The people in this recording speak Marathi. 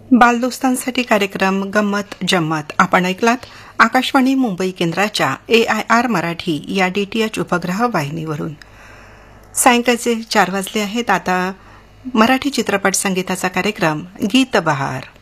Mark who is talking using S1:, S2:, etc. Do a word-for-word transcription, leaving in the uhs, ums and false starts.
S1: बालदोस्तांसाठी कार्यक्रम गंमत जम्मत आपण ऐकलात आकाशवाणी मुंबई केंद्राच्या ए आय आर मराठी या डीटीएच उपग्रह वाहिनीवरून. सायंकाळचे चार वाजले आहेत. आता मराठी चित्रपट संगीताचा कार्यक्रम गीत बहार.